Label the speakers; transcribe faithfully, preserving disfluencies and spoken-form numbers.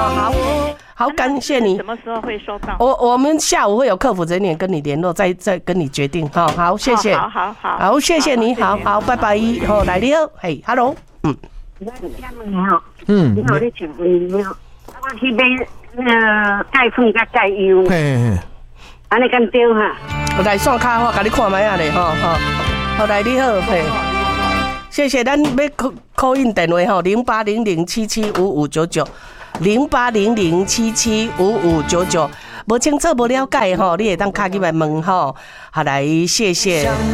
Speaker 1: 好，好，感谢你。
Speaker 2: 什么时候会收到？
Speaker 1: 我我们下午会有客服人员跟你联络，再再跟你决定。好，好，谢谢。
Speaker 2: 好好好，
Speaker 1: 好，谢谢你，好好，拜拜。好，来你好，嘿 ，hello， 嗯。
Speaker 3: 你好，嗯，你好，你请问你好，我去买那个钙粉甲钙油，
Speaker 4: 嘿，
Speaker 3: 安尼敢对哈？
Speaker 1: 我来线卡，我甲你看卖啊咧，吼吼。好，来你好，嘿，谢谢。咱要 call in 电话吼，零八零零七七五五九九，零八零零七七五五九九。无清楚、无了解吼，你会当卡进来问吼。好，来谢谢。